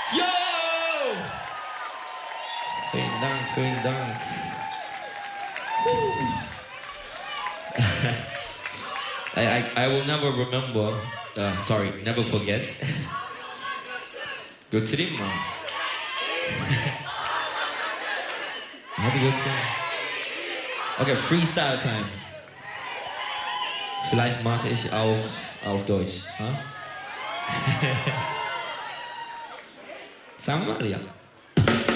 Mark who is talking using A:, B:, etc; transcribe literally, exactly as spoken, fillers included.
A: Yo! Vielen Dank, vielen Dank. I, I, I will never remember, uh, sorry, never forget. götüreyim mi? Hadi götür. Okay, Freestyle Time. Vielleicht mache ich auch auf Deutsch. Huh? Sagen wir mal, ja.